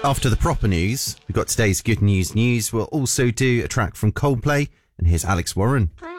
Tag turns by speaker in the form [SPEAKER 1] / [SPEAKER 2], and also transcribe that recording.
[SPEAKER 1] After the proper news, we've got today's good news. We'll also do a track from Coldplay, and here's Alex Warren.